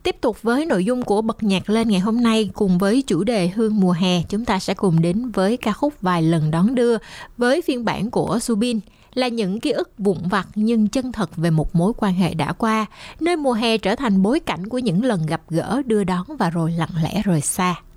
Tiếp tục với nội dung của Bật Nhạc Lên ngày hôm nay, cùng với chủ đề Hương mùa hè, chúng ta sẽ cùng đến với ca khúc Vài Lần Đón Đưa với phiên bản của Subin, là những ký ức vụn vặt nhưng chân thật về một mối quan hệ đã qua, nơi mùa hè trở thành bối cảnh của những lần gặp gỡ, đưa đón và rồi lặng lẽ rời xa.